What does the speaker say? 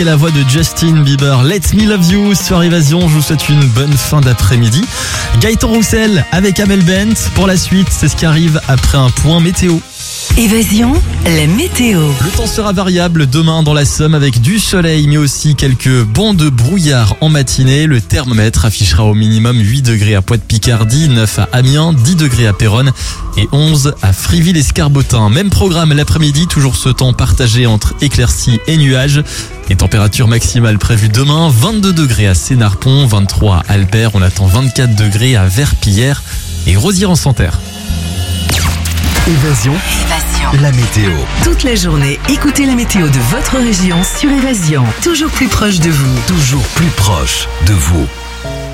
Et la voix de Justin Bieber, Let Me Love You sur Évasion. Je vous souhaite une bonne fin d'après-midi. Gaëtan Roussel avec Amel Bent. Pour la suite, c'est ce qui arrive après un point météo. Évasion, la météo. Le temps sera variable demain dans la Somme avec du soleil mais aussi quelques bancs de brouillard en matinée. Le thermomètre affichera au minimum 8 degrés à Poix-de-Picardie, 9 à Amiens, 10 degrés à Péronne et 11 à Friville-Escarbotin. Même programme l'après-midi, toujours ce temps partagé entre éclaircies et nuages. Les températures maximales prévues demain, 22 degrés à Sénarpont, 23 à Albert, on attend 24 degrés à Verpillière et Rosières-en-Santerre. Évasion, la météo. Toute la journée, écoutez la météo de votre région sur Évasion. Toujours plus proche de vous. Toujours plus proche de vous.